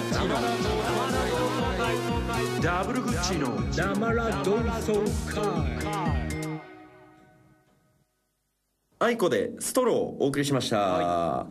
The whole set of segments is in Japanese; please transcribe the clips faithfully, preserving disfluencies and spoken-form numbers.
ダブルグッチの生ラ同窓会。 あいこでストローをお送りしました、はい、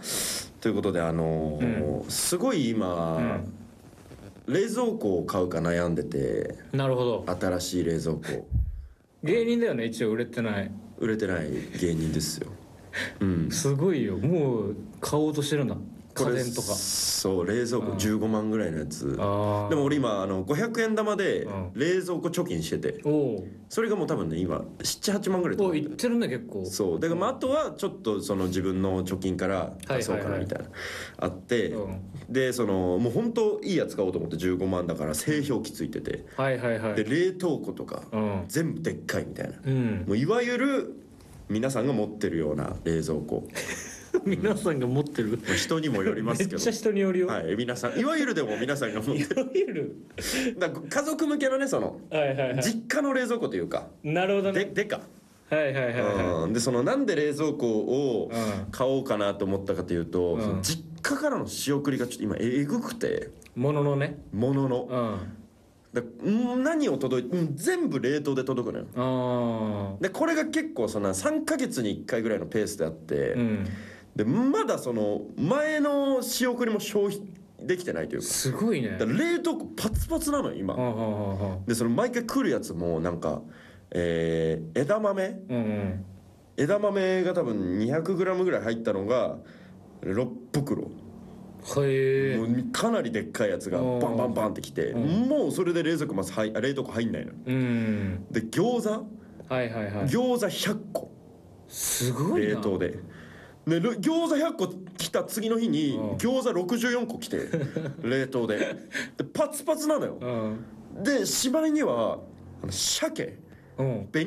ということであのーうん、すごい今、うん、冷蔵庫を買うか悩んでて。 なるほど。 新しい冷蔵庫。 芸人だよね、一応売れてない売れてない芸人ですよ、 うん、すごいよ。もう買おうとしてるんだ、家電とか。 そう、冷蔵庫じゅうごまんぐらいのやつ。あでも俺今あのごひゃくえん玉で冷蔵庫貯金してて、おそれがもう多分ね今ななはちまんぐらいおいってるんだ結構。 そうだからまああとはちょっとその自分の貯金から出そうかなみたいな、はいはいはい、あって、うん、でそのもう本当いいやつ買おうと思ってじゅうごまんだから製氷機ついてて、はいはいはい、で冷凍庫とか、うん、全部でっかいみたいな、うん、もういわゆる皆さんが持ってるような冷蔵庫皆さんが持ってる、 人にもよりますけど。 めっちゃ人によるよ。 はい、皆さんいわゆるでも皆さんが持ってる。 いわゆるだから家族向けのねその、はいはいはい、実家の冷蔵庫というか。 なるほどね。 ででか。 はいはいはいはい。 でそのなんで冷蔵庫を買おうかなと思ったかというと、うん、その実家からの仕送りがちょっと今えぐくて。 もののね。 ものの。うんだ何を届いて、うん、全部冷凍で届くのよ。あでこれが結構そのさんかげつにいっかいぐらいのペースであって、うん、でまだその前の仕送りも消費できてないというか。 すごいね。 だ冷凍庫パツパツなのよ今。でその毎回来るやつもなんか、えー、枝豆、うんうん、枝豆が多分にひゃくグラムぐらい入ったのがろっぷくろ。へもうかなりでっかいやつがバンバンバンってきて、もうそれで冷蔵庫まず入冷凍庫入んないの、うん、で餃子、はいはいはい、餃子ひゃっこすごいな冷凍で。で餃子ひゃっこ来た次の日に餃子ろくじゅうよんこ来て冷凍 で, でパツパツなのよ、うん、でしまいには鮭、うん